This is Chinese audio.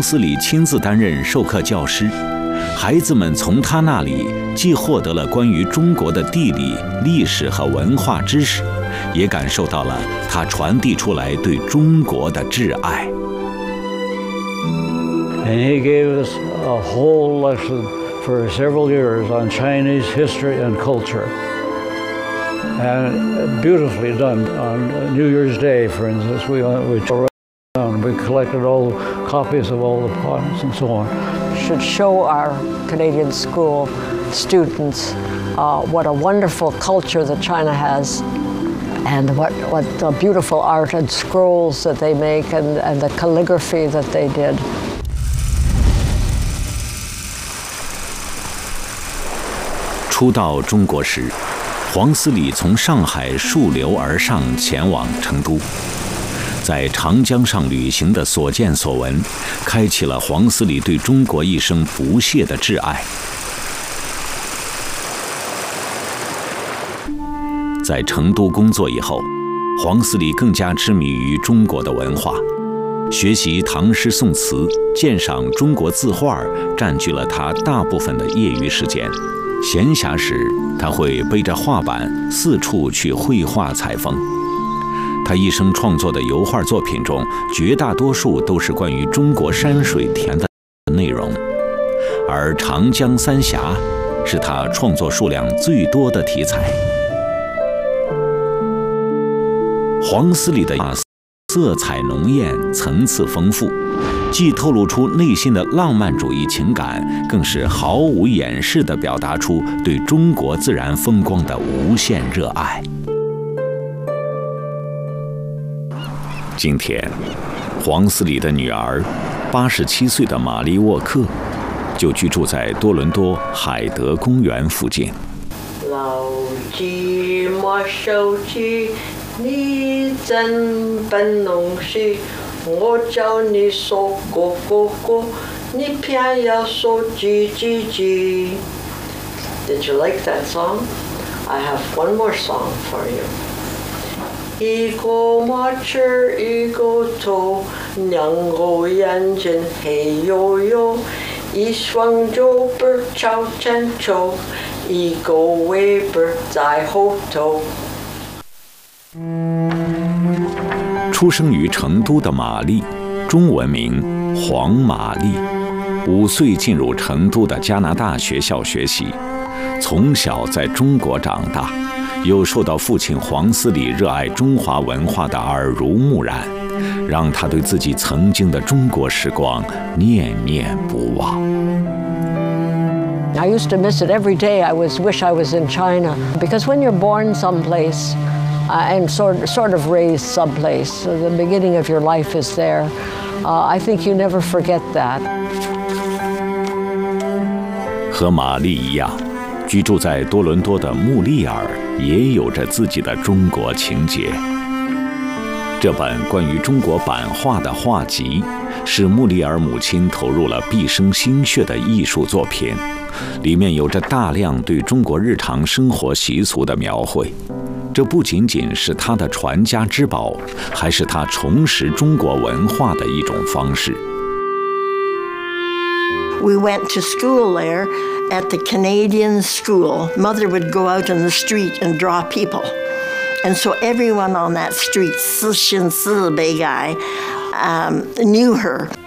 斯里亲自担任授课教师，孩子们从他那里既获得了关于中国的地理、历史和文化知识，也感受到了他传递出来对中国的挚爱。 And he gave us a whole lesson for several years on Chinese history and culture. And beautifully done. On New Year's Day, for instance, we toured around. We collected all copies of all the poems and so on. Should show our Canadian school students what a wonderful culture that China has, and what beautiful art and scrolls that they make, and the calligraphy that they did. 初到中国时，黄思礼从上海溯流而上，前往成都。在长江上旅行的所见所闻，开启了黄思礼对中国一生不懈的挚爱。在成都工作以后，黄思礼更加痴迷于中国的文化，学习唐诗宋词，鉴赏中国字画，占据了他大部分的业余时间。闲暇时，他会背着画板四处去绘画采风。他一生创作的油画作品中，绝大多数都是关于中国山水田的内容，而长江三峡是他创作数量最多的题材。黄思礼的色彩浓艳，层次丰富，既透露出内心的浪漫主义情感，更是毫无掩饰地表达出对中国自然风光的无限热爱。今天，黄思礼的女儿，87岁的玛丽沃克，就居住在多伦多海德公园附近。 老寂寞手机，你真笨弄事，我叫你说哥哥哥，你偏要说叽叽叽。Did you like that song? I have one more song for you. 一个麻雀一个头，两个眼睛黑黝黝，一双脚背朝前走，一个尾巴在后头。 出生于成都的玛丽，中文名黄玛丽，5岁进入成都的加拿大学校学习，从小在中国长大，又受到父亲黄思礼热爱中华文化的耳濡目染，让他对自己曾经的中国时光念念不忘。 I used to miss it every day. I wish I was in China, because when you're born someplace and sort of raised someplace, the beginning of your life is there. I think you never forget that. 和玛丽一样，居住在多伦多的穆利尔也有着自己的中国情结。这本关于中国版画的画集，是穆利尔母亲投入了毕生心血的艺术作品，里面有着大量对中国日常生活习俗的描绘。这不仅仅是他的传家之宝，还是他重拾中国文化的一种方式。 We went to school there at the Canadian school. Mother would go out in the street and draw people. And so everyone on that street, 四姓四北guy, knew her.